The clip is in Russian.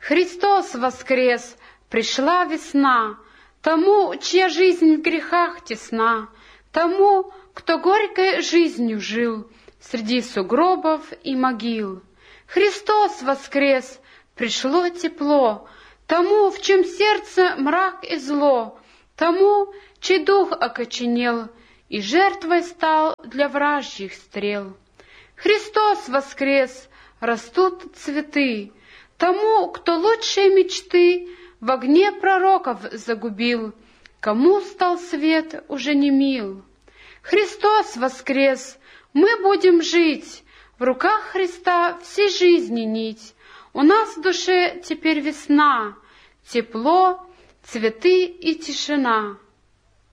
Христос воскрес, пришла весна, тому, чья жизнь в грехах тесна, тому, кто горькой жизнью жил среди сугробов и могил. Христос воскрес, пришло тепло, тому, в чем сердце мрак и зло, тому, чей дух окоченел и жертвой стал для вражьих стрел. Христос воскрес, растут цветы, тому, кто лучшие мечты в огне пророков загубил, кому стал свет уже не мил. Христос воскрес, мы будем жить, в руках Христа всей жизни нить. У нас в душе теперь весна, тепло, цветы и тишина.